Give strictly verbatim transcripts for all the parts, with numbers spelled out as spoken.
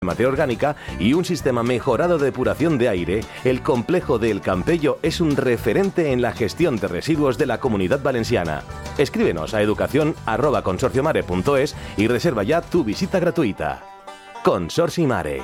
materia orgánica y un sistema mejorado de depuración de aire, el complejo de El Campello es un referente en la gestión de residuos de la Comunidad Valenciana. Escríbenos a educación arroba consorciomare punto es y reserva ya tu visita gratuita. Consorci Mare.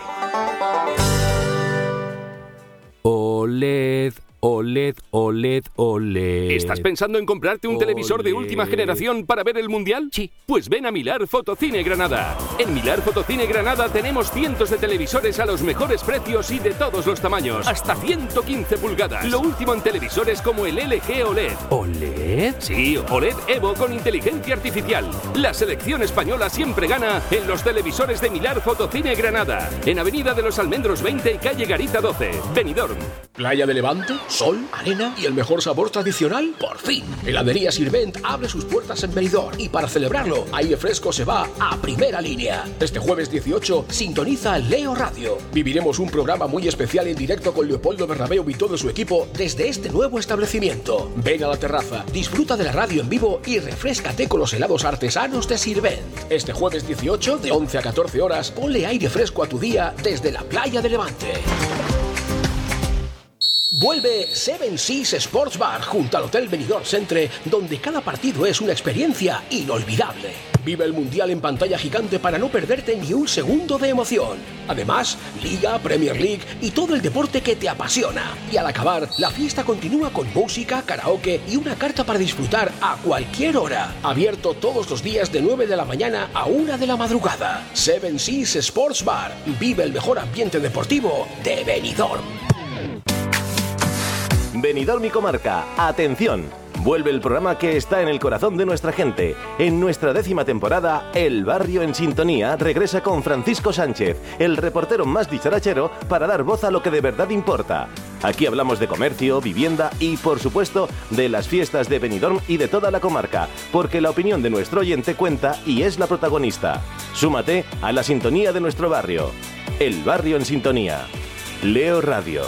OLED, OLED, OLED, OLED. ¿Estás pensando en comprarte un OLED. televisor de última generación para ver el Mundial? Sí. Pues ven a Milar Fotocine Granada. En Milar Fotocine Granada tenemos cientos de televisores a los mejores precios y de todos los tamaños. Hasta ciento quince pulgadas. Lo último en televisores como el L G OLED. ¿OLED? Sí, OLED Evo con inteligencia artificial. La selección española siempre gana en los televisores de Milar Fotocine Granada. En Avenida de los Almendros veinte y calle Garita doce. Benidorm. Playa de Levante, sol, arena y el mejor sabor tradicional, por fin. Heladería Sirvent abre sus puertas en Benidorm y para celebrarlo, Aire Fresco se va a primera línea. Este jueves dieciocho sintoniza Leo Radio. Viviremos un programa muy especial en directo con Leopoldo Bernabéu y todo su equipo desde este nuevo establecimiento. Ven a la terraza, disfruta de la radio en vivo y refréscate con los helados artesanos de Sirvent. Este jueves dieciocho, de once a catorce horas, ponle aire fresco a tu día desde la Playa de Levante. Vuelve Seven Seas Sports Bar junto al Hotel Benidorm Centre, donde cada partido es una experiencia inolvidable. Vive el Mundial en pantalla gigante para no perderte ni un segundo de emoción. Además, Liga, Premier League y todo el deporte que te apasiona. Y al acabar, la fiesta continúa con música, karaoke y una carta para disfrutar a cualquier hora. Abierto todos los días de nueve de la mañana a una de la madrugada. Seven Seas Sports Bar. Vive el mejor ambiente deportivo de Benidorm. Benidorm y Comarca, atención, vuelve el programa que está en el corazón de nuestra gente. En nuestra décima temporada, El Barrio en Sintonía regresa con Francisco Sánchez, el reportero más dicharachero, para dar voz a lo que de verdad importa. Aquí hablamos de comercio, vivienda y, por supuesto, de las fiestas de Benidorm y de toda la comarca, porque la opinión de nuestro oyente cuenta y es la protagonista. Súmate a la sintonía de nuestro barrio. El Barrio en Sintonía. Leo Radio.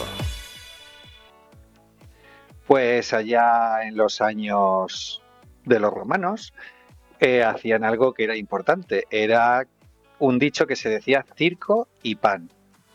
Pues allá en los años de los romanos eh, hacían algo que era importante. Era un dicho que se decía circo y pan.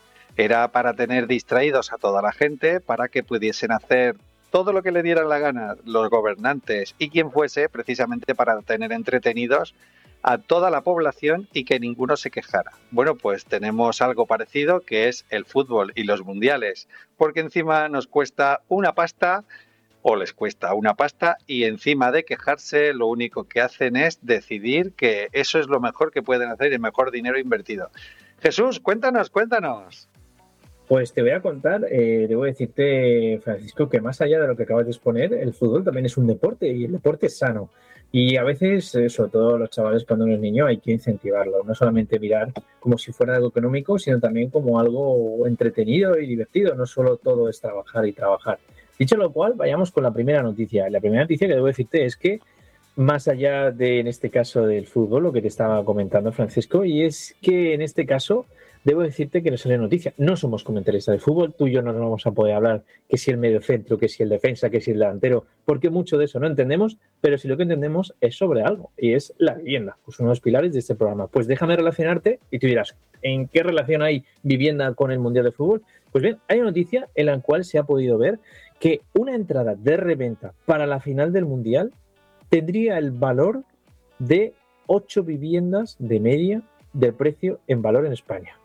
Era para tener distraídos a toda la gente, para que pudiesen hacer todo lo que le dieran la gana los gobernantes y quien fuese, precisamente para tener entretenidos a toda la población y que ninguno se quejara. Bueno, pues tenemos algo parecido, que es el fútbol y los mundiales, porque encima nos cuesta una pasta, o les cuesta una pasta, y encima de quejarse, lo único que hacen es decidir que eso es lo mejor que pueden hacer y el mejor dinero invertido. Jesús, cuéntanos, cuéntanos. Pues te voy a contar, eh, debo decirte, Francisco, que más allá de lo que acabas de exponer, el fútbol también es un deporte y el deporte es sano. Y a veces, eh, sobre todo los chavales cuando uno es niño, hay que incentivarlo. No solamente mirar como si fuera algo económico, sino también como algo entretenido y divertido. No solo todo es trabajar y trabajar. Dicho lo cual, vayamos con la primera noticia. La primera noticia que debo decirte es que, más allá de, en este caso, del fútbol, lo que te estaba comentando, Francisco, y es que en este caso debo decirte que no sale noticia. No somos comentaristas de fútbol, tú y yo no nos vamos a poder hablar que si el mediocentro, que si el defensa, que si el delantero, porque mucho de eso no entendemos, pero si lo que entendemos es sobre algo, y es la vivienda, pues uno de los pilares de este programa. Pues déjame relacionarte y tú dirás, ¿en qué relación hay vivienda con el Mundial de Fútbol? Pues bien, hay una noticia en la cual se ha podido ver que una entrada de reventa para la final del Mundial tendría el valor de ocho viviendas de media del precio en valor en España.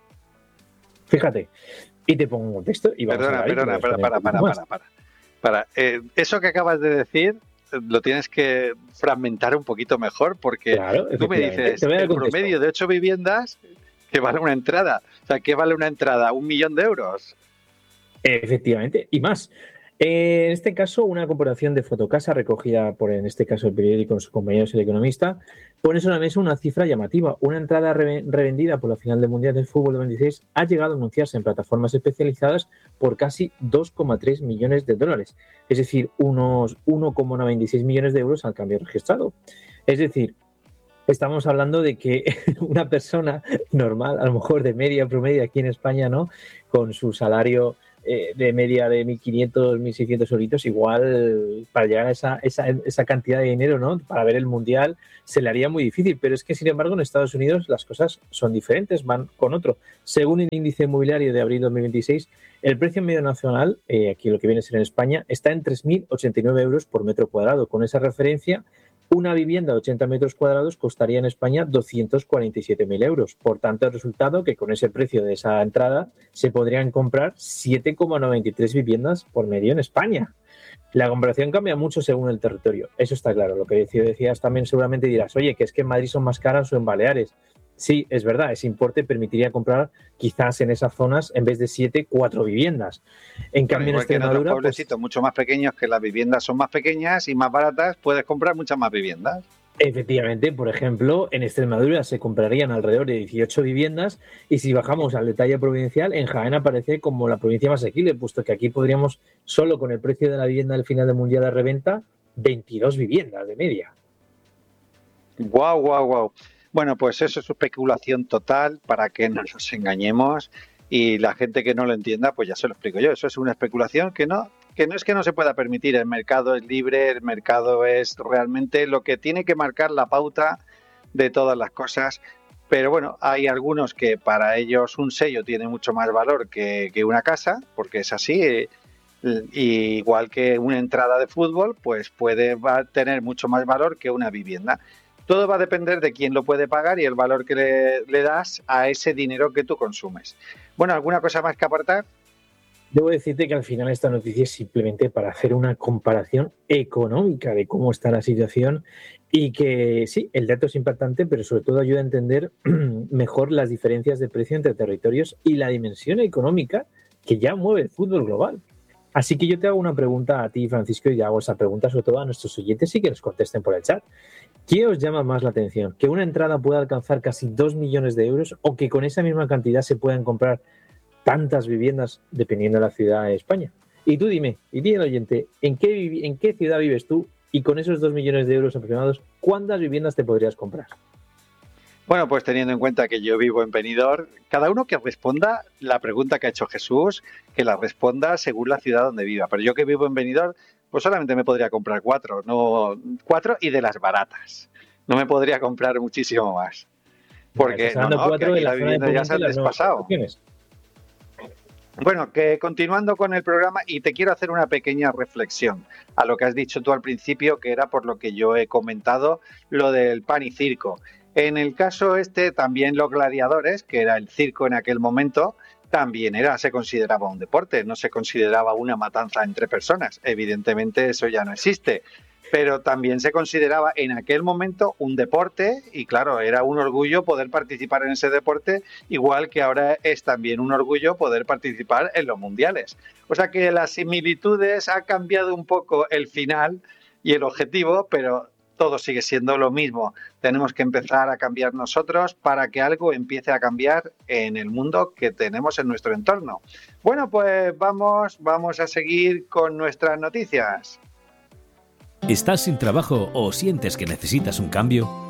Fíjate, y te pongo un contexto y vamos perdona, a ver. Perdona, para, para, para, para, para, para. Eh, eso que acabas de decir lo tienes que fragmentar un poquito mejor, porque claro, tú me dices el promedio de ocho viviendas que vale una entrada. O sea, ¿qué vale una entrada? ¿Un millón de euros? Efectivamente, y más. Eh, en este caso, una comparación de Fotocasa recogida por, en este caso, el periódico con sus compañeros El Economista, pone sobre la mesa una cifra llamativa. Una entrada re- revendida por la final del Mundial del Fútbol de veintiséis ha llegado a anunciarse en plataformas especializadas por casi dos coma tres millones de dólares, es decir, unos uno coma noventa y seis millones de euros al cambio registrado. Es decir, estamos hablando de que una persona normal, a lo mejor de media promedio aquí en España, ¿no?, con su salario eh, de media de mil quinientos, mil seiscientos euritos, igual para llegar a esa, esa, esa cantidad de dinero, ¿no? Para ver el Mundial se le haría muy difícil, pero es que sin embargo en Estados Unidos las cosas son diferentes, van con otro. Según el índice inmobiliario de abril dos mil veintiséis, el precio medio nacional, eh, aquí lo que viene a ser en España, está en tres mil ochenta y nueve euros por metro cuadrado. Con esa referencia, una vivienda de ochenta metros cuadrados costaría en España doscientos cuarenta y siete mil euros. Por tanto, el resultado que con ese precio de esa entrada se podrían comprar siete coma noventa y tres viviendas por medio en España. La comparación cambia mucho según el territorio, eso está claro. Lo que decías también seguramente dirás, oye, que es que en Madrid son más caras o en Baleares. Sí, es verdad, ese importe permitiría comprar quizás en esas zonas, en vez de siete, cuatro viviendas. En cambio, bueno, en Extremadura... Que en otros pueblecitos pues, mucho más pequeños, que las viviendas son más pequeñas y más baratas, puedes comprar muchas más viviendas. Efectivamente, por ejemplo, en Extremadura se comprarían alrededor de dieciocho viviendas y si bajamos al detalle provincial, en Jaén aparece como la provincia más asequible, puesto que aquí podríamos, solo con el precio de la vivienda del final del Mundial de reventa, veintidós viviendas de media. Guau, guau, guau. Bueno, pues eso es especulación total, para que no nos engañemos, y la gente que no lo entienda, pues ya se lo explico yo. Eso es una especulación que no, que no es que no se pueda permitir. El mercado es libre, el mercado es realmente lo que tiene que marcar la pauta de todas las cosas. Pero bueno, hay algunos que para ellos un sello tiene mucho más valor que, que una casa, porque es así. Y igual que una entrada de fútbol, pues puede va a tener mucho más valor que una vivienda. Todo va a depender de quién lo puede pagar y el valor que le, le das a ese dinero que tú consumes. Bueno, ¿alguna cosa más que aportar? Debo decirte que al final esta noticia es simplemente para hacer una comparación económica de cómo está la situación y que sí, el dato es impactante, pero sobre todo ayuda a entender mejor las diferencias de precio entre territorios y la dimensión económica que ya mueve el fútbol global. Así que yo te hago una pregunta a ti, Francisco, y hago esa pregunta sobre todo a nuestros oyentes y que nos contesten por el chat. ¿Qué os llama más la atención? ¿Que una entrada pueda alcanzar casi dos millones de euros o que con esa misma cantidad se puedan comprar tantas viviendas dependiendo de la ciudad de España? Y tú dime, y dime al oyente, ¿en qué, ¿en qué ciudad vives tú? Y con esos dos millones de euros aproximados, ¿cuántas viviendas te podrías comprar? Bueno, pues teniendo en cuenta que yo vivo en Benidorm, cada uno que responda la pregunta que ha hecho Jesús, que la responda según la ciudad donde viva. Pero yo que vivo en Benidorm, pues solamente me podría comprar cuatro, no cuatro y de las baratas. No me podría comprar muchísimo más. Porque no, no, que aquí la vivienda ya se han despasado. Bueno, que continuando con el programa, y te quiero hacer una pequeña reflexión a lo que has dicho tú al principio, que era por lo que yo he comentado, lo del pan y circo. En el caso este, también los gladiadores, que era el circo en aquel momento, también era, se consideraba un deporte, no se consideraba una matanza entre personas. Evidentemente eso ya no existe, pero también se consideraba en aquel momento un deporte y claro, era un orgullo poder participar en ese deporte, igual que ahora es también un orgullo poder participar en los mundiales. O sea que las similitudes ha cambiado un poco el final y el objetivo, pero todo sigue siendo lo mismo. Tenemos que empezar a cambiar nosotros para que algo empiece a cambiar en el mundo que tenemos en nuestro entorno. Bueno, pues vamos, vamos a seguir con nuestras noticias. ¿Estás sin trabajo o sientes que necesitas un cambio?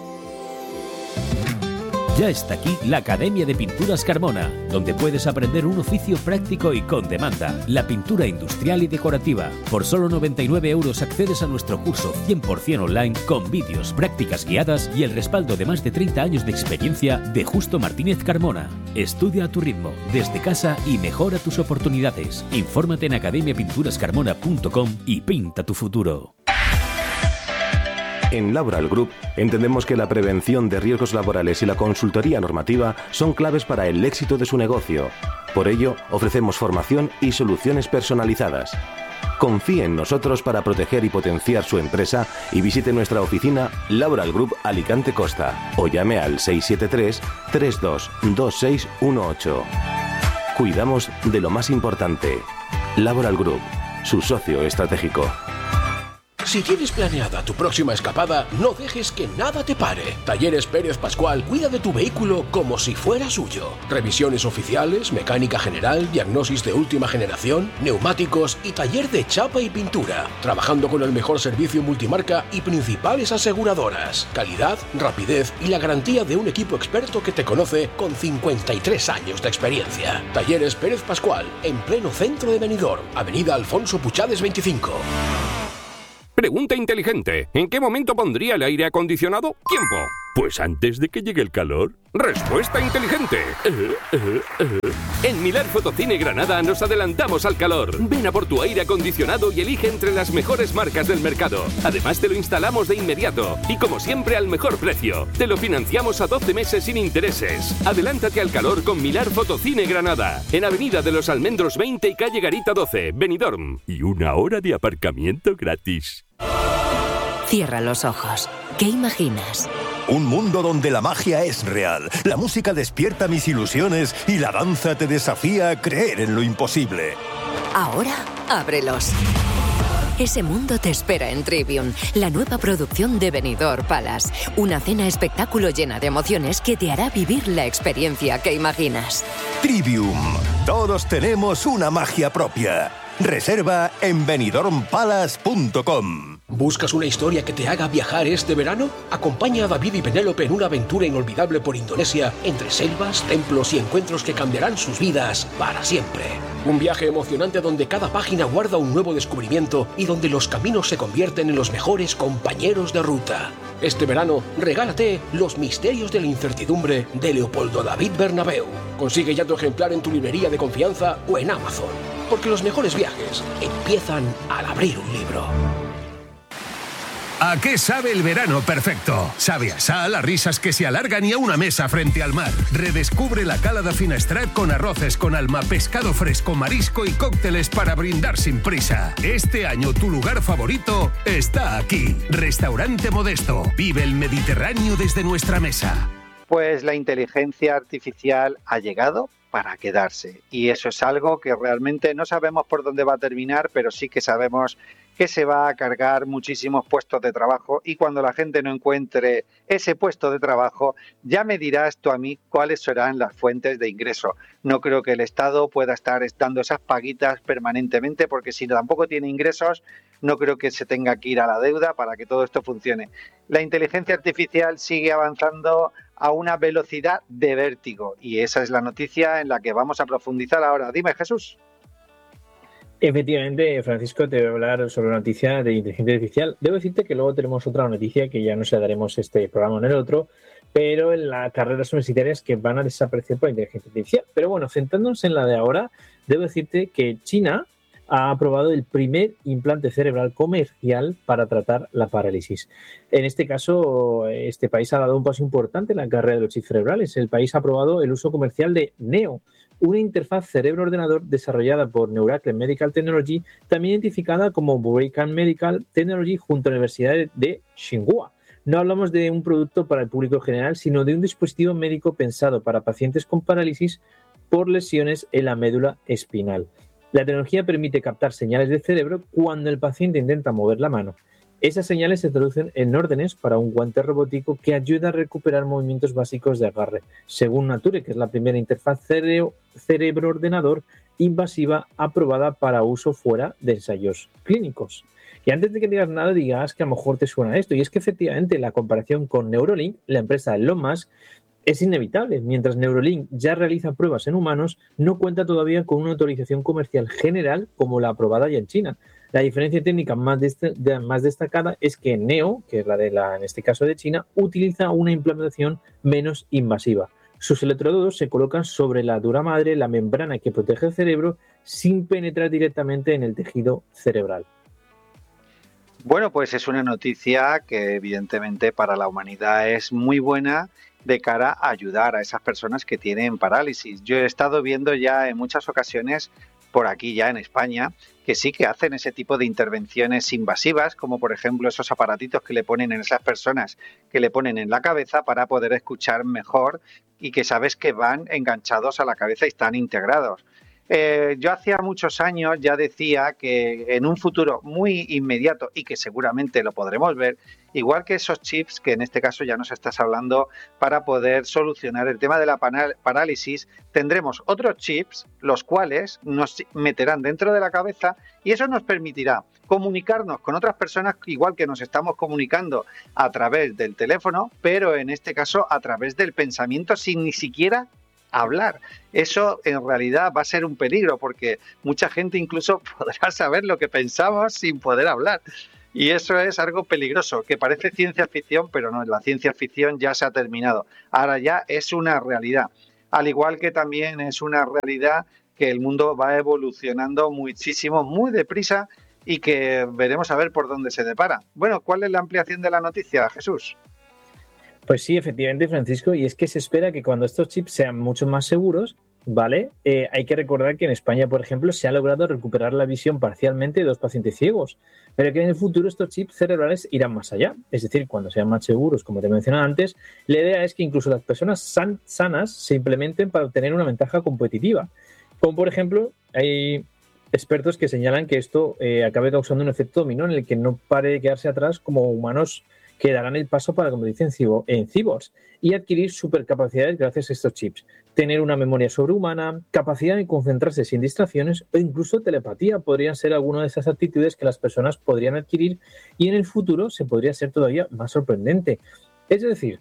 Ya está aquí la Academia de Pinturas Carmona, donde puedes aprender un oficio práctico y con demanda, la pintura industrial y decorativa. Por solo noventa y nueve euros accedes a nuestro curso cien por ciento online con vídeos, prácticas guiadas y el respaldo de más de treinta años de experiencia de Justo Martínez Carmona. Estudia a tu ritmo, desde casa y mejora tus oportunidades. Infórmate en academia pinturas carmona punto com y pinta tu futuro. En Laboral Group entendemos que la prevención de riesgos laborales y la consultoría normativa son claves para el éxito de su negocio. Por ello, ofrecemos formación y soluciones personalizadas. Confíe en nosotros para proteger y potenciar su empresa y visite nuestra oficina Laboral Group Alicante Costa o llame al seis siete tres, tres dos dos seis uno ocho. Cuidamos de lo más importante. Laboral Group, su socio estratégico. Si tienes planeada tu próxima escapada, no dejes que nada te pare. Talleres Pérez Pascual cuida de tu vehículo como si fuera suyo. Revisiones oficiales, mecánica general, diagnosis de última generación, neumáticos y taller de chapa y pintura. Trabajando con el mejor servicio multimarca y principales aseguradoras. Calidad, rapidez y la garantía de un equipo experto que te conoce con cincuenta y tres años de experiencia. Talleres Pérez Pascual, en pleno centro de Benidorm, Avenida Alfonso Puchades veinticinco. Pregunta inteligente. ¿En qué momento pondría el aire acondicionado? Tiempo. Pues antes de que llegue el calor. Respuesta inteligente. Eh, eh, eh. En Milar Fotocine Granada nos adelantamos al calor. Ven a por tu aire acondicionado y elige entre las mejores marcas del mercado. Además te lo instalamos de inmediato y como siempre al mejor precio. Te lo financiamos a doce meses sin intereses. Adelántate al calor con Milar Fotocine Granada. En Avenida de los Almendros veinte y calle Garita doce, Benidorm. Y una hora de aparcamiento gratis. Cierra los ojos. ¿Qué imaginas? Un mundo donde la magia es real, la música despierta mis ilusiones y la danza te desafía a creer en lo imposible. Ahora, ábrelos. Ese mundo te espera en Trivium, la nueva producción de Benidorm Palace. Una cena espectáculo llena de emociones que te hará vivir la experiencia que imaginas. Trivium. Todos tenemos una magia propia. Reserva en benidorm palace punto com. ¿Buscas una historia que te haga viajar este verano? Acompaña a David y Penélope en una aventura inolvidable por Indonesia, entre selvas, templos y encuentros que cambiarán sus vidas para siempre. Un viaje emocionante donde cada página guarda un nuevo descubrimiento y donde los caminos se convierten en los mejores compañeros de ruta. Este verano, regálate Los misterios de la incertidumbre de Leopoldo David Bernabeu. Consigue ya tu ejemplar en tu librería de confianza o en Amazon. Porque los mejores viajes empiezan al abrir un libro. ¿A qué sabe el verano perfecto? Sabe a sal, a risas que se alargan y a una mesa frente al mar. Redescubre la cala de Finestrat con arroces con alma, pescado fresco, marisco y cócteles para brindar sin prisa. Este año tu lugar favorito está aquí. Restaurante Modesto. Vive el Mediterráneo desde nuestra mesa. Pues la inteligencia artificial ha llegado para quedarse. Y eso es algo que realmente no sabemos por dónde va a terminar, pero sí que sabemos que se va a cargar muchísimos puestos de trabajo y cuando la gente no encuentre ese puesto de trabajo, ya me dirás tú a mí cuáles serán las fuentes de ingreso. No creo que el Estado pueda estar dando esas paguitas permanentemente porque si tampoco tiene ingresos, no creo que se tenga que ir a la deuda para que todo esto funcione. La inteligencia artificial sigue avanzando a una velocidad de vértigo y esa es la noticia en la que vamos a profundizar ahora. Dime, Jesús. Efectivamente, Francisco, te voy a hablar sobre la noticia de inteligencia artificial. Debo decirte que luego tenemos otra noticia que ya no se la daremos este programa en el otro, pero en las carreras universitarias que van a desaparecer por la inteligencia artificial. Pero bueno, centrándonos en la de ahora, debo decirte que China ha aprobado el primer implante cerebral comercial para tratar la parálisis. En este caso, este país ha dado un paso importante en la carrera de los chips cerebrales. El país ha aprobado el uso comercial de Neo, una interfaz cerebro-ordenador desarrollada por Neuracle Medical Technology, también identificada como Breakan Medical Technology junto a la Universidad de Tsinghua. No hablamos de un producto para el público general, sino de un dispositivo médico pensado para pacientes con parálisis por lesiones en la médula espinal. La tecnología permite captar señales del cerebro cuando el paciente intenta mover la mano. Esas señales se traducen en órdenes para un guante robótico que ayuda a recuperar movimientos básicos de agarre, según Nature, que es la primera interfaz cerebro-ordenador invasiva aprobada para uso fuera de ensayos clínicos. Y antes de que digas nada, digas que a lo mejor te suena esto. Y es que efectivamente la comparación con Neuralink, la empresa Elon Musk, es inevitable. Mientras Neuralink ya realiza pruebas en humanos, no cuenta todavía con una autorización comercial general como la aprobada ya en China. La diferencia técnica más, de, de, más destacada es que Neo, que es la de la, en este caso de China, utiliza una implementación menos invasiva. Sus electrodos se colocan sobre la dura madre, la membrana que protege el cerebro, sin penetrar directamente en el tejido cerebral. Bueno, pues es una noticia que evidentemente para la humanidad es muy buena de cara a ayudar a esas personas que tienen parálisis. Yo he estado viendo ya en muchas ocasiones por aquí ya en España que sí que hacen ese tipo de intervenciones invasivas, como por ejemplo esos aparatitos que le ponen en esas personas, que le ponen en la cabeza para poder escuchar mejor y que sabes que van enganchados a la cabeza y están integrados. Eh, yo hacía muchos años ya decía que en un futuro muy inmediato y que seguramente lo podremos ver, igual que esos chips que en este caso ya nos estás hablando para poder solucionar el tema de la parálisis, tendremos otros chips los cuales nos meterán dentro de la cabeza y eso nos permitirá comunicarnos con otras personas igual que nos estamos comunicando a través del teléfono, pero en este caso a través del pensamiento sin ni siquiera hablar. Eso en realidad va a ser un peligro porque mucha gente incluso podrá saber lo que pensamos sin poder hablar. Y eso es algo peligroso, que parece ciencia ficción, pero no, la ciencia ficción ya se ha terminado. Ahora ya es una realidad. Al igual que también es una realidad que el mundo va evolucionando muchísimo, muy deprisa y que veremos a ver por dónde se depara. Bueno, ¿cuál es la ampliación de la noticia, Jesús? Pues sí, efectivamente, Francisco, y es que se espera que cuando estos chips sean mucho más seguros, ¿vale? Eh, hay que recordar que en España, por ejemplo, se ha logrado recuperar la visión parcialmente de dos pacientes ciegos, pero que en el futuro estos chips cerebrales irán más allá. Es decir, cuando sean más seguros, como te mencionaba antes, la idea es que incluso las personas san- sanas se implementen para obtener una ventaja competitiva. Como por ejemplo, hay expertos que señalan que esto eh, acabe causando un efecto dominó en el que no pare de quedarse atrás como humanos que darán el paso para convertirse en, cibo, en cyborgs y adquirir supercapacidades gracias a estos chips. Tener una memoria sobrehumana, capacidad de concentrarse sin distracciones o incluso telepatía podrían ser algunas de esas actitudes que las personas podrían adquirir y en el futuro se podría ser todavía más sorprendente. Es decir,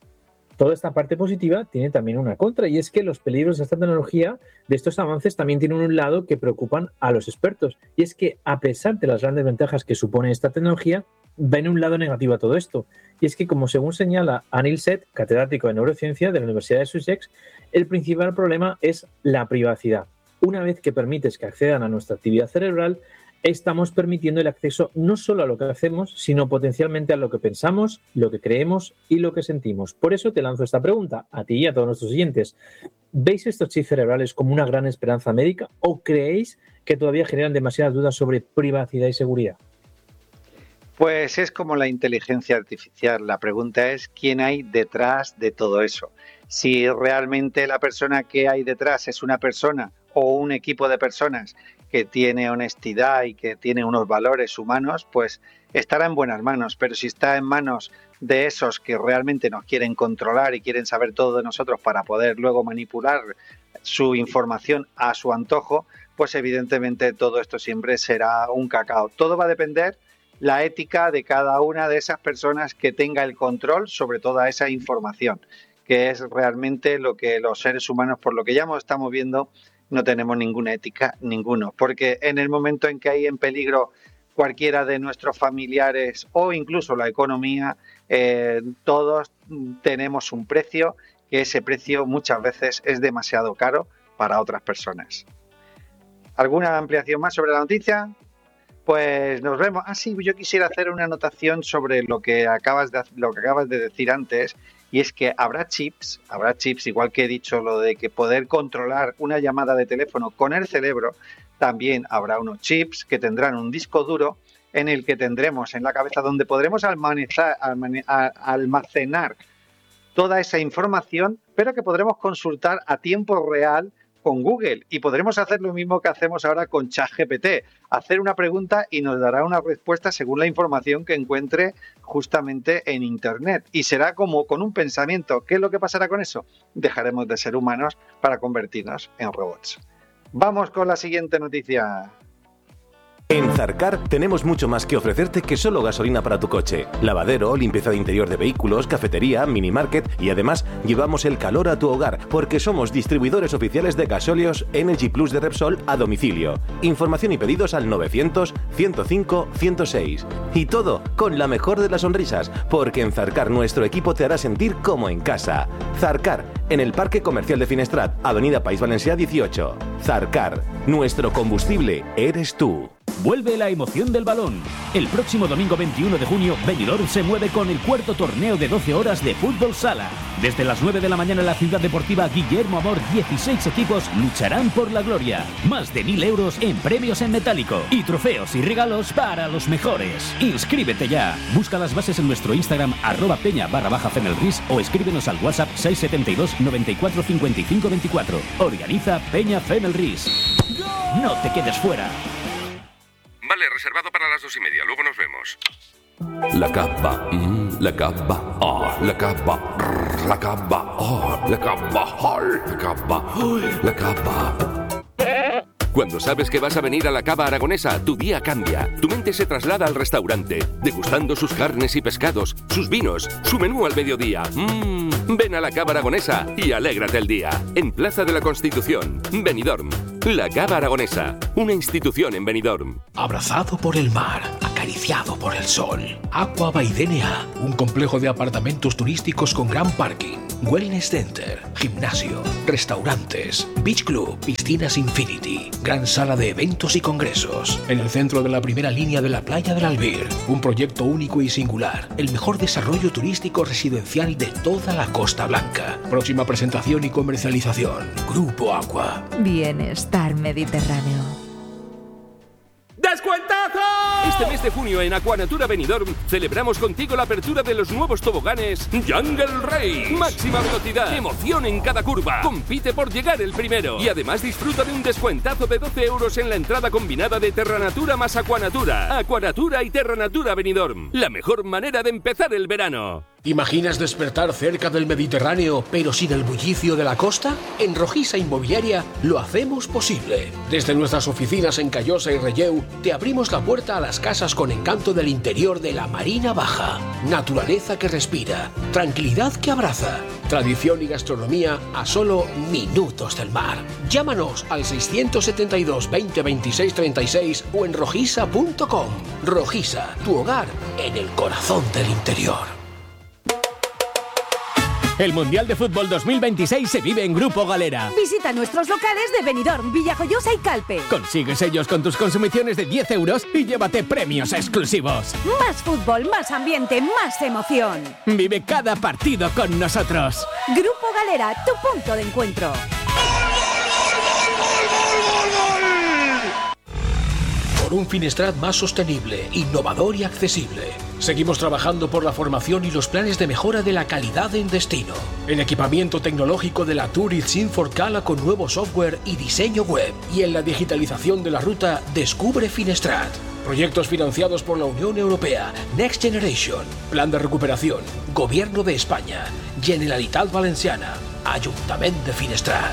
toda esta parte positiva tiene también una contra y es que los peligros de esta tecnología, de estos avances, también tienen un lado que preocupan a los expertos y es que a pesar de las grandes ventajas que supone esta tecnología, ven un lado negativo a todo esto. Y es que, como según señala Anil Seth, catedrático de neurociencia de la Universidad de Sussex, el principal problema es la privacidad. Una vez que permites que accedan a nuestra actividad cerebral, estamos permitiendo el acceso no solo a lo que hacemos, sino potencialmente a lo que pensamos, lo que creemos y lo que sentimos. Por eso te lanzo esta pregunta a ti y a todos nuestros oyentes. ¿Veis estos chips cerebrales como una gran esperanza médica o creéis que todavía generan demasiadas dudas sobre privacidad y seguridad? Pues es como la inteligencia artificial. La pregunta es quién hay detrás de todo eso. Si realmente la persona que hay detrás es una persona o un equipo de personas que tiene honestidad y que tiene unos valores humanos, pues estará en buenas manos. Pero si está en manos de esos que realmente nos quieren controlar y quieren saber todo de nosotros para poder luego manipular su información a su antojo, pues evidentemente todo esto siempre será un cacao. Todo va a depender la ética de cada una de esas personas que tenga el control sobre toda esa información, que es realmente lo que los seres humanos, por lo que ya estamos viendo, no tenemos ninguna ética, ninguno, porque en el momento en que hay en peligro cualquiera de nuestros familiares o incluso la economía, eh, todos tenemos un precio, que ese precio muchas veces es demasiado caro para otras personas. ¿Alguna ampliación más sobre la noticia? Pues nos vemos. Ah, sí, yo quisiera hacer una anotación sobre lo que acabas de, lo que acabas de decir antes, y es que habrá chips, habrá chips, igual que he dicho lo de que poder controlar una llamada de teléfono con el cerebro, también habrá unos chips que tendrán un disco duro en el que tendremos en la cabeza donde podremos almacenar, almacenar toda esa información, pero que podremos consultar a tiempo real con Google y podremos hacer lo mismo que hacemos ahora con ChatGPT, hacer una pregunta y nos dará una respuesta según la información que encuentre justamente en Internet y será como con un pensamiento. ¿Qué es lo que pasará con eso? Dejaremos de ser humanos para convertirnos en robots. Vamos con la siguiente noticia. En Zarcar tenemos mucho más que ofrecerte que solo gasolina para tu coche. Lavadero, limpieza de interior de vehículos, cafetería, minimarket y además llevamos el calor a tu hogar porque somos distribuidores oficiales de gasóleos Energy Plus de Repsol a domicilio. Información y pedidos al novecientos, ciento cinco, ciento seis. Y todo con la mejor de las sonrisas porque en Zarcar nuestro equipo te hará sentir como en casa. Zarcar, en el Parque Comercial de Finestrat, Avenida País Valencià dieciocho. Zarcar, nuestro combustible eres tú. Vuelve la emoción del balón. El próximo domingo veintiuno de junio, Benidorm se mueve con el cuarto torneo de doce horas de fútbol sala. Desde las nueve de la mañana en la Ciudad Deportiva Guillermo Amor, dieciséis equipos lucharán por la gloria. Más de mil euros en premios en metálico y trofeos y regalos para los mejores. Inscríbete ya. Busca las bases en nuestro Instagram, arroba peña barra baja Fenelris o escríbenos al WhatsApp seis siete dos, noventa y cuatro, cincuenta y cinco veinticuatro. Organiza Peña Fenelris. No te quedes fuera. Vale, reservado para las dos y media. Luego nos vemos. La cava, mm, la cava, oh, la cava, rrr, la cava, oh, la cava, oh, la cava, oh, la cava. Cuando sabes que vas a venir a la Cava Aragonesa, tu día cambia. Tu mente se traslada al restaurante, degustando sus carnes y pescados, sus vinos, su menú al mediodía. Mmm, ven a la Cava Aragonesa y alégrate el día. En Plaza de la Constitución, Benidorm. La Cava Aragonesa, una institución en Benidorm. Abrazado por el mar, acariciado por el sol. Aqua by D N A, un complejo de apartamentos turísticos con gran parking, wellness center, gimnasio, restaurantes, beach club, piscinas infinity, gran sala de eventos y congresos. En el centro de la primera línea de la playa del Albir, un proyecto único y singular, el mejor desarrollo turístico residencial de toda la Costa Blanca. Próxima presentación y comercialización, Grupo Aqua. Bienestar Mediterráneo. ¡Descuentazo! Este mes de junio en Aquanatura Benidorm celebramos contigo la apertura de los nuevos toboganes Jungle Race. Máxima velocidad, emoción en cada curva. Compite por llegar el primero. Y además disfruta de un descuentazo de doce euros en la entrada combinada de Terranatura más Aquanatura. Aquanatura y Terranatura Benidorm. La mejor manera de empezar el verano. ¿Imaginas despertar cerca del Mediterráneo, pero sin el bullicio de la costa? En Rojiza Inmobiliaria lo hacemos posible. Desde nuestras oficinas en Callosa y Relleu, te abrimos la puerta a las casas con encanto del interior de la Marina Baja. Naturaleza que respira, tranquilidad que abraza, tradición y gastronomía a solo minutos del mar. Llámanos al seiscientos setenta y dos, veinte, veintiséis, treinta y seis o en rojiza punto com. Rojiza, tu hogar en el corazón del interior. El Mundial de Fútbol dos mil veintiséis se vive en Grupo Galera. Visita nuestros locales de Benidorm, Villajoyosa y Calpe. Consigues ellos con tus consumiciones de diez euros y llévate premios exclusivos. Más fútbol, más ambiente, más emoción. Vive cada partido con nosotros. Grupo Galera, tu punto de encuentro. Por un Finestrat más sostenible, innovador y accesible. Seguimos trabajando por la formación y los planes de mejora de la calidad en destino. El equipamiento tecnológico de la Tourist Sinforcala con nuevo software y diseño web. Y en la digitalización de la ruta Descubre Finestrat. Proyectos financiados por la Unión Europea, Next Generation, Plan de Recuperación, Gobierno de España, Generalitat Valenciana, Ayuntamiento de Finestrat.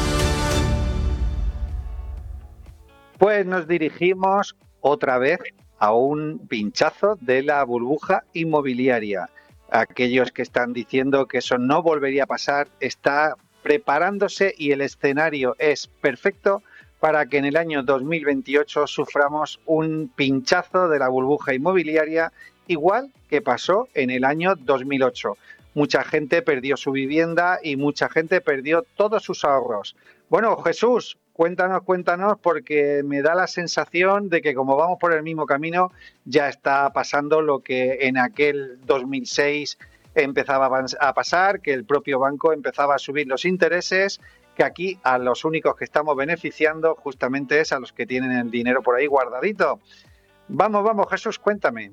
Pues nos dirigimos otra vez a un pinchazo de la burbuja inmobiliaria. Aquellos que están diciendo que eso no volvería a pasar, está preparándose y el escenario es perfecto para que en el año dos mil veintiocho suframos un pinchazo de la burbuja inmobiliaria, igual que pasó en el año dos mil ocho. Mucha gente perdió su vivienda y mucha gente perdió todos sus ahorros. Bueno, Jesús, cuéntanos, cuéntanos, porque me da la sensación de que como vamos por el mismo camino, ya está pasando lo que en aquel dos mil seis empezaba a pasar, que el propio banco empezaba a subir los intereses, que aquí a los únicos que estamos beneficiando justamente es a los que tienen el dinero por ahí guardadito. Vamos, vamos, Jesús, cuéntame.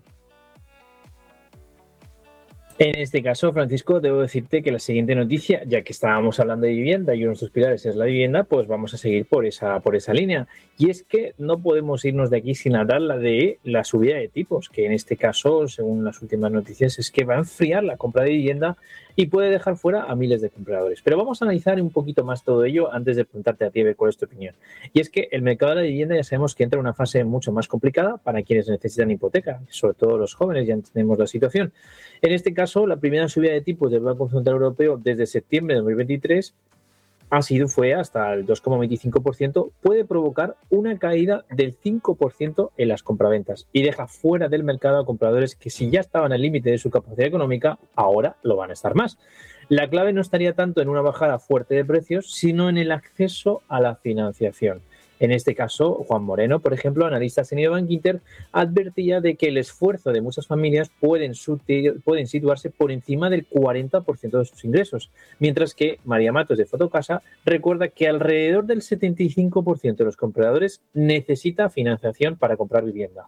En este caso, Francisco, debo decirte que la siguiente noticia, ya que estábamos hablando de vivienda y uno de nuestros pilares es la vivienda, pues vamos a seguir por esa, por esa línea. Y es que no podemos irnos de aquí sin hablar la de la subida de tipos, que en este caso, según las últimas noticias, es que va a enfriar la compra de vivienda y puede dejar fuera a miles de compradores. Pero vamos a analizar un poquito más todo ello antes de preguntarte a ti, cuál es tu opinión. Y es que el mercado de la vivienda ya sabemos que entra en una fase mucho más complicada para quienes necesitan hipoteca, sobre todo los jóvenes, ya entendemos la situación. En este caso, la primera subida de tipos del Banco Central Europeo desde septiembre de dos mil veintitrés ha sido, fue hasta el dos coma veinticinco por ciento, puede provocar una caída del cinco por ciento en las compraventas y deja fuera del mercado a compradores que si ya estaban al límite de su capacidad económica, ahora lo van a estar más. La clave no estaría tanto en una bajada fuerte de precios, sino en el acceso a la financiación. En este caso, Juan Moreno, por ejemplo, analista senior de Bankinter, advertía de que el esfuerzo de muchas familias pueden, sutil, pueden situarse por encima del cuarenta por ciento de sus ingresos, mientras que María Matos de Fotocasa recuerda que alrededor del setenta y cinco por ciento de los compradores necesita financiación para comprar vivienda.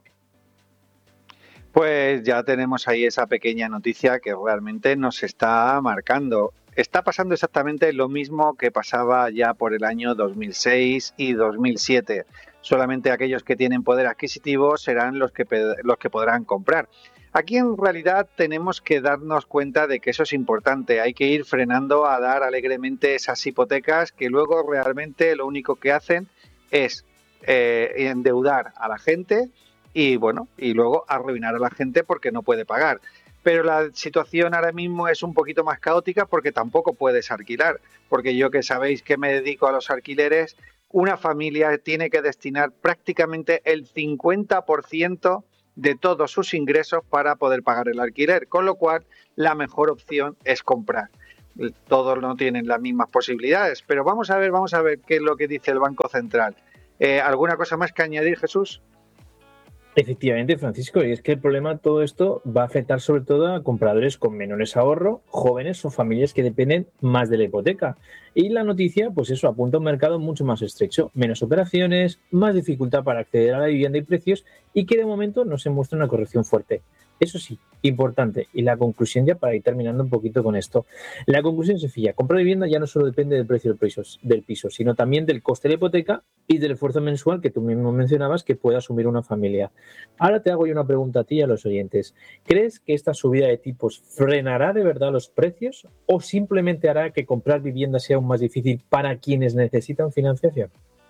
Pues ya tenemos ahí esa pequeña noticia que realmente nos está marcando. está pasando exactamente lo mismo que pasaba ya por el año dos mil seis y dos mil siete. Solamente aquellos que tienen poder adquisitivo serán los que, los que podrán comprar. Aquí en realidad tenemos que darnos cuenta de que eso es importante. Hay que ir frenando a dar alegremente esas hipotecas que luego realmente lo único que hacen es eh, endeudar a la gente y bueno, y luego arruinar a la gente porque no puede pagar. Pero la situación ahora mismo es un poquito más caótica porque tampoco puedes alquilar. Porque yo que sabéis que me dedico a los alquileres, una familia tiene que destinar prácticamente el cincuenta por ciento de todos sus ingresos para poder pagar el alquiler, con lo cual la mejor opción es comprar. Todos no tienen las mismas posibilidades, pero vamos a ver, vamos a ver qué es lo que dice el Banco Central. Eh, ¿Alguna cosa más que añadir, Jesús? Efectivamente, Francisco, y es que el problema, todo esto va a afectar sobre todo a compradores con menores ahorros, jóvenes o familias que dependen más de la hipoteca. Y la noticia, pues eso, apunta a un mercado mucho más estrecho, menos operaciones, más dificultad para acceder a la vivienda y precios, y que de momento no se muestra una corrección fuerte. Eso sí, importante, y la conclusión ya para ir terminando un poquito con esto. La conclusión es sencilla: comprar vivienda ya no solo depende del precio del piso, del piso, sino también del coste de la hipoteca y del esfuerzo mensual que tú mismo mencionabas que puede asumir una familia. Ahora te hago yo una pregunta a ti y a los oyentes. ¿Crees que esta subida de tipos frenará de verdad los precios o simplemente hará que comprar vivienda sea aún más difícil para quienes necesitan financiación?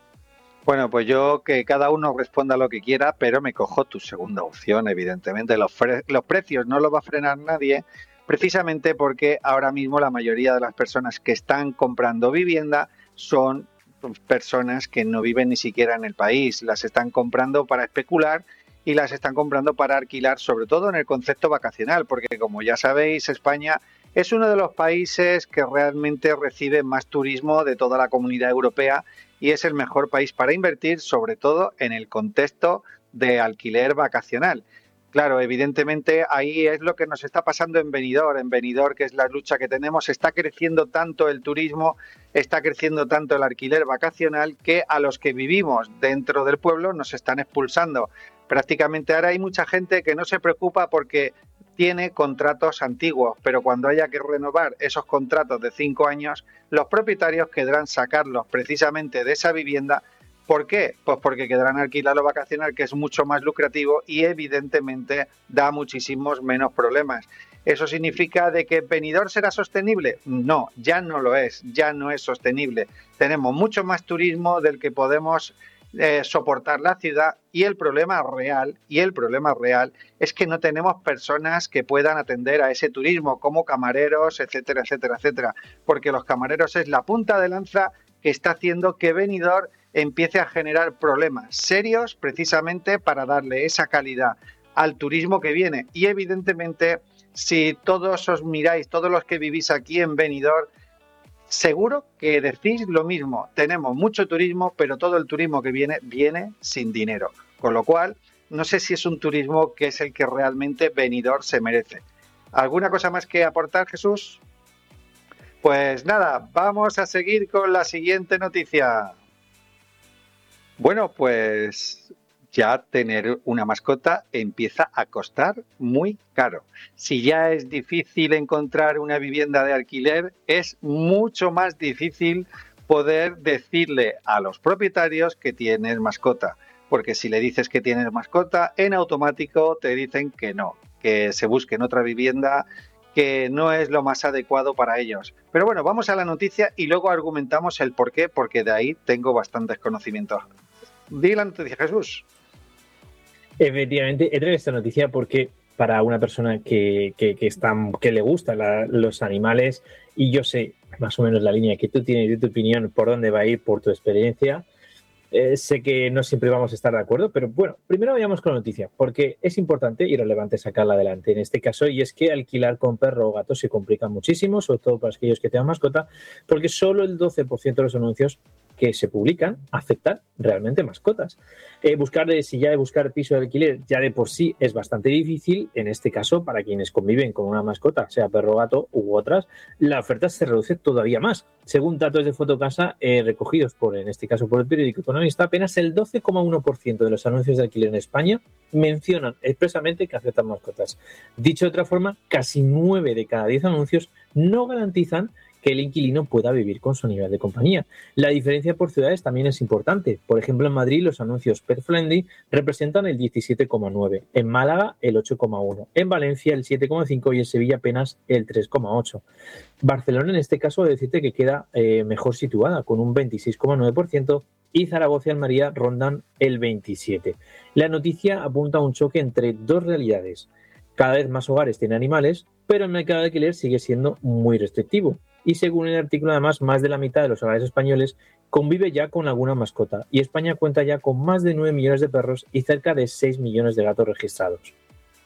Bueno, pues yo que cada uno responda lo que quiera, pero me cojo tu segunda opción, evidentemente. Los, fre- los precios no los va a frenar nadie, precisamente porque ahora mismo la mayoría de las personas que están comprando vivienda son personas que no viven ni siquiera en el país. Las están comprando para especular y las están comprando para alquilar, sobre todo en el concepto vacacional, porque como ya sabéis, España es uno de los países que realmente recibe más turismo de toda la Comunidad Europea y es el mejor país para invertir, sobre todo en el contexto de alquiler vacacional. Claro, evidentemente ahí es lo que nos está pasando en Benidorm. En Benidorm, que es la lucha que tenemos, está creciendo tanto el turismo, está creciendo tanto el alquiler vacacional, que a los que vivimos dentro del pueblo nos están expulsando. Prácticamente ahora hay mucha gente que no se preocupa porque tiene contratos antiguos, pero cuando haya que renovar esos contratos de cinco años, los propietarios querrán sacarlos precisamente de esa vivienda. ¿Por qué? Pues porque querrán alquilarlo vacacional, que es mucho más lucrativo y evidentemente da muchísimos menos problemas. ¿Eso significa de que Benidorm será sostenible? No, ya no lo es, ya no es sostenible. Tenemos mucho más turismo del que podemos Eh, soportar la ciudad y el problema real y el problema real es que no tenemos personas que puedan atender a ese turismo como camareros, etcétera, etcétera, etcétera, porque los camareros es la punta de lanza que está haciendo que Benidorm empiece a generar problemas serios precisamente para darle esa calidad al turismo que viene. Y evidentemente, si todos os miráis, todos los que vivís aquí en Benidorm, seguro que decís lo mismo. Tenemos mucho turismo, pero todo el turismo que viene, viene sin dinero. Con lo cual, no sé si es un turismo que es el que realmente Benidorm se merece. ¿Alguna cosa más que aportar, Jesús? Pues nada, vamos a seguir con la siguiente noticia. Bueno, pues ya tener una mascota empieza a costar muy caro. Si ya es difícil encontrar una vivienda de alquiler, es mucho más difícil poder decirle a los propietarios que tienes mascota. Porque si le dices que tienes mascota, en automático te dicen que no, que se busquen otra vivienda, que no es lo más adecuado para ellos. Pero bueno, vamos a la noticia y luego argumentamos el por qué, porque de ahí tengo bastantes conocimientos. Di la noticia, Jesús. Efectivamente, he traído esta noticia porque para una persona que, que, que, está, que le gustan los animales, y yo sé más o menos la línea que tú tienes de tu opinión, por dónde va a ir, por tu experiencia, eh, sé que no siempre vamos a estar de acuerdo, pero bueno, primero vayamos con la noticia, porque es importante y relevante sacarla adelante en este caso, y es que alquilar con perro o gato se complica muchísimo, sobre todo para aquellos que tengan mascota, porque solo el doce por ciento de los anuncios que se publican aceptan realmente mascotas. Eh, buscar, de, si ya de buscar piso de alquiler ya de por sí es bastante difícil, en este caso para quienes conviven con una mascota, sea perro o gato u otras, la oferta se reduce todavía más. Según datos de Fotocasa eh, recogidos por, en este caso por el periódico Economista, apenas el doce coma uno por ciento de los anuncios de alquiler en España mencionan expresamente que aceptan mascotas. Dicho de otra forma, casi nueve de cada diez anuncios no garantizan que el inquilino pueda vivir con su animal de compañía. La diferencia por ciudades también es importante. Por ejemplo, en Madrid los anuncios Pet Friendly representan el diecisiete coma nueve, en Málaga el ocho coma uno, en Valencia el siete coma cinco y en Sevilla apenas el tres coma ocho. Barcelona en este caso decirte que queda eh, mejor situada con un veintiséis coma nueve por ciento y Zaragoza y Almería rondan el veintisiete por ciento. La noticia apunta a un choque entre dos realidades. Cada vez más hogares tienen animales, pero el mercado de alquiler sigue siendo muy restrictivo. Y según el artículo, además, más de la mitad de los hogares españoles convive ya con alguna mascota. Y España cuenta ya con más de nueve millones de perros y cerca de seis millones de gatos registrados.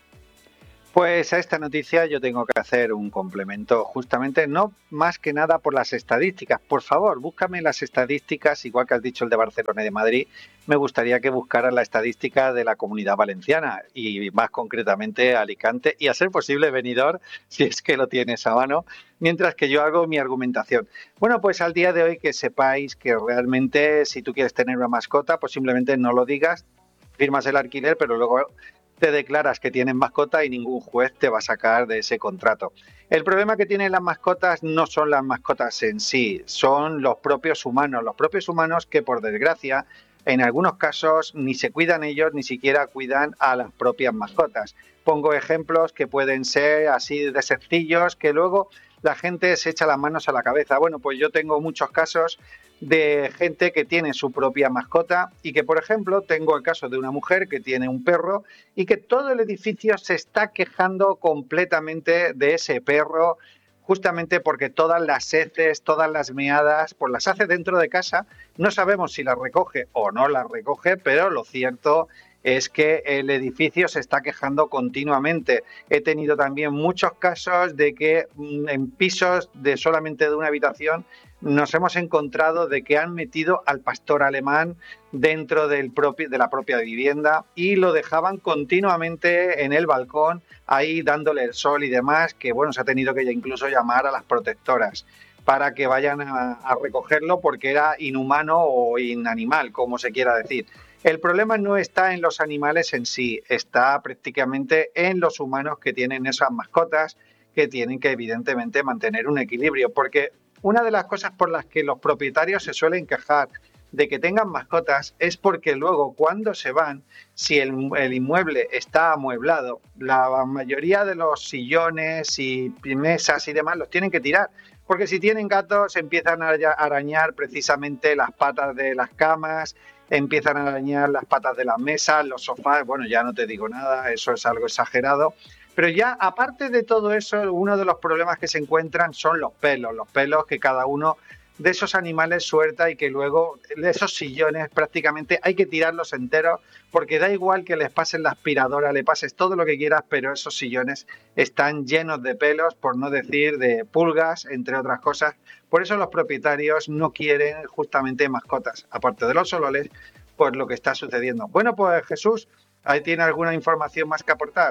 Pues a esta noticia yo tengo que hacer un complemento, justamente no más que nada por las estadísticas. Por favor, búscame las estadísticas, igual que has dicho el de Barcelona y de Madrid, me gustaría que buscaras la estadística de la Comunidad Valenciana y más concretamente Alicante y a ser posible Benidorm, si es que lo tienes a mano, mientras que yo hago mi argumentación. Bueno, pues al día de hoy que sepáis que realmente si tú quieres tener una mascota, pues simplemente no lo digas, firmas el alquiler, pero luego te declaras que tienes mascota y ningún juez te va a sacar de ese contrato. El problema que tienen las mascotas no son las mascotas en sí, son los propios humanos, los propios humanos que por desgracia en algunos casos ni se cuidan ellos ni siquiera cuidan a las propias mascotas. Pongo ejemplos que pueden ser así de sencillos que luego la gente se echa las manos a la cabeza. Bueno, pues yo tengo muchos casos de gente que tiene su propia mascota y que, por ejemplo, tengo el caso de una mujer que tiene un perro y que todo el edificio se está quejando completamente de ese perro, justamente porque todas las heces, todas las meadas, pues las hace dentro de casa. No sabemos si las recoge o no las recoge, pero lo cierto es que el edificio se está quejando continuamente. He tenido también muchos casos de que en pisos de solamente de una habitación nos hemos encontrado de que han metido al pastor alemán dentro del propio, de la propia vivienda y lo dejaban continuamente en el balcón, ahí dándole el sol y demás, que bueno, se ha tenido que incluso llamar a las protectoras para que vayan a, a recogerlo porque era inhumano o inanimal, como se quiera decir. El problema no está en los animales en sí, está prácticamente en los humanos que tienen esas mascotas, que tienen que evidentemente mantener un equilibrio, porque una de las cosas por las que los propietarios se suelen quejar de que tengan mascotas es porque luego cuando se van, si el, el inmueble está amueblado, la mayoría de los sillones y mesas y demás los tienen que tirar, porque si tienen gatos empiezan a arañar precisamente las patas de las camas, empiezan a arañar las patas de las mesas, los sofás, bueno, ya no te digo nada, eso es algo exagerado. Pero ya, aparte de todo eso, uno de los problemas que se encuentran son los pelos, los pelos que cada uno de esos animales suelta y que luego esos sillones prácticamente hay que tirarlos enteros porque da igual que les pases la aspiradora, le pases todo lo que quieras, pero esos sillones están llenos de pelos, por no decir de pulgas, entre otras cosas. Por eso los propietarios no quieren justamente mascotas, aparte de los olores, por lo que está sucediendo. Bueno, pues Jesús, ¿ahí tiene alguna información más que aportar?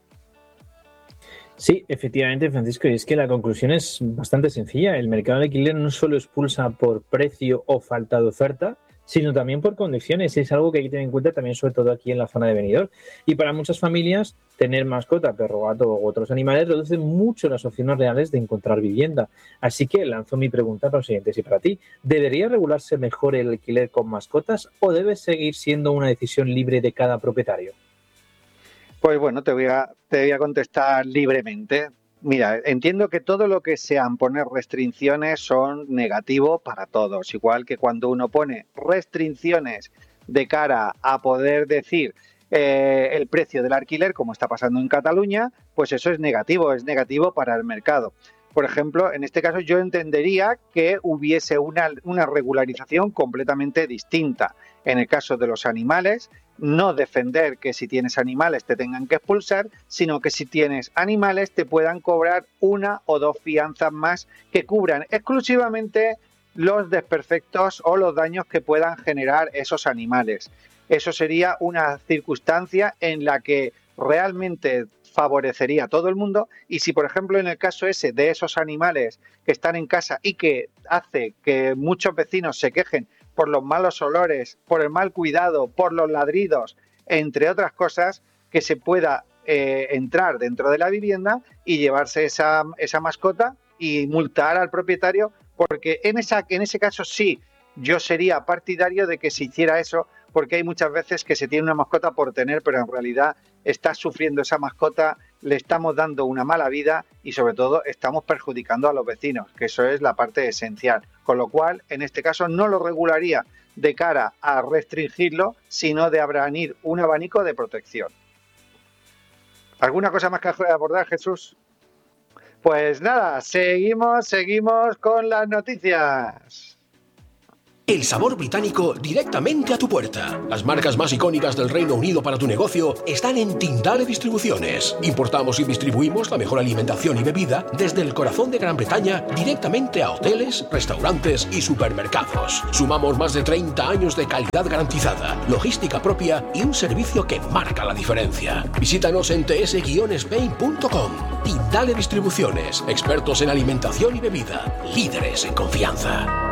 Sí, efectivamente, Francisco, y es que la conclusión es bastante sencilla. El mercado de alquiler no solo expulsa por precio o falta de oferta, sino también por condiciones. Es algo que hay que tener en cuenta también, sobre todo aquí en la zona de Benidorm. Y para muchas familias, tener mascota, perro, gato u otros animales reduce mucho las opciones reales de encontrar vivienda. Así que lanzo mi pregunta para los siguientes y para ti. ¿Debería regularse mejor el alquiler con mascotas o debe seguir siendo una decisión libre de cada propietario? Pues bueno, te voy a, te voy a contestar libremente. Mira, entiendo que todo lo que sean poner restricciones son negativos para todos. Igual que cuando uno pone restricciones de cara a poder decir eh, el precio del alquiler, como está pasando en Cataluña, pues eso es negativo, es negativo para el mercado. Por ejemplo, en este caso yo entendería que hubiese una, una regularización completamente distinta. En el caso de los animales, no defender que si tienes animales te tengan que expulsar, sino que si tienes animales te puedan cobrar una o dos fianzas más que cubran exclusivamente los desperfectos o los daños que puedan generar esos animales. Eso sería una circunstancia en la que realmente favorecería a todo el mundo y si, por ejemplo, en el caso ese de esos animales que están en casa y que hace que muchos vecinos se quejen por los malos olores, por el mal cuidado, por los ladridos, entre otras cosas, que se pueda eh, entrar dentro de la vivienda y llevarse esa, esa mascota y multar al propietario, porque en, esa, en ese caso sí, yo sería partidario de que se hiciera eso, porque hay muchas veces que se tiene una mascota por tener, pero en realidad está sufriendo esa mascota, le estamos dando una mala vida y sobre todo estamos perjudicando a los vecinos, que eso es la parte esencial. Con lo cual, en este caso no lo regularía de cara a restringirlo, sino de abrir un abanico de protección. ¿Alguna cosa más que abordar, Jesús? Pues nada, seguimos, seguimos con las noticias. El sabor británico directamente a tu puerta. Las marcas más icónicas del Reino Unido para tu negocio están en Tindale Distribuciones. Importamos y distribuimos la mejor alimentación y bebida desde el corazón de Gran Bretaña directamente a hoteles, restaurantes y supermercados. Sumamos más de treinta años de calidad garantizada, logística propia y un servicio que marca la diferencia. Visítanos en t s guion spain punto com. Tindale Distribuciones, expertos en alimentación y bebida, líderes en confianza.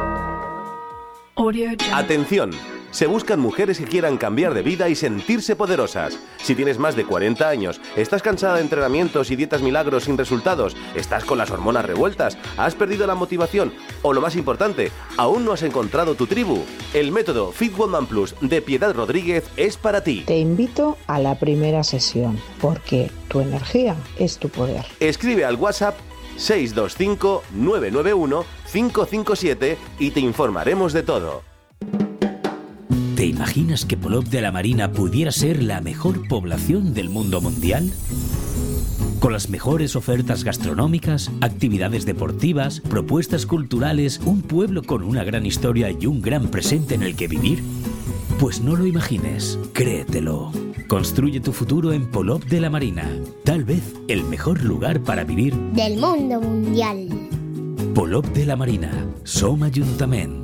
Atención, se buscan mujeres que quieran cambiar de vida y sentirse poderosas. Si tienes más de cuarenta años, estás cansada de entrenamientos y dietas milagros sin resultados, estás con las hormonas revueltas, has perdido la motivación o, lo más importante, aún no has encontrado tu tribu, el método Fit Woman Plus de Piedad Rodríguez es para ti. Te invito a la primera sesión, porque tu energía es tu poder. Escribe al WhatsApp seis dos cinco, nueve nueve uno, cinco cinco siete y te informaremos de todo. ¿Te imaginas que Polop de la Marina pudiera ser la mejor población del mundo mundial? Con las mejores ofertas gastronómicas, actividades deportivas, propuestas culturales, un pueblo con una gran historia y un gran presente en el que vivir. Pues no lo imagines, créetelo. Construye tu futuro en Polop de la Marina. Tal vez el mejor lugar para vivir del mundo mundial. Polop de la Marina. Som Ajuntament.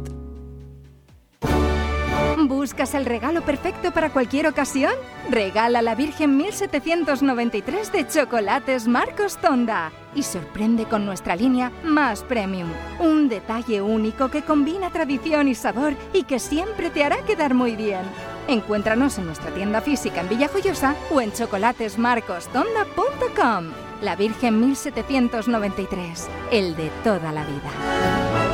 ¿Buscas el regalo perfecto para cualquier ocasión? Regala la Virgen mil setecientos noventa y tres de Chocolates Marcos Tonda y sorprende con nuestra línea Más Premium. Un detalle único que combina tradición y sabor y que siempre te hará quedar muy bien. Encuéntranos en nuestra tienda física en Villajoyosa o en chocolates marcos tonda punto com. La Virgen mil setecientos noventa y tres, el de toda la vida.